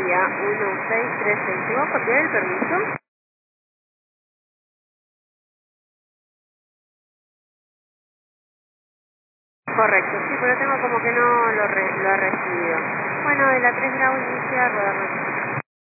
Vía 16365, ¿va a copiar el permiso? Correcto, sí, pero tengo como que no lo ha recibido. Bueno, de la 3 grado inicia a rodar.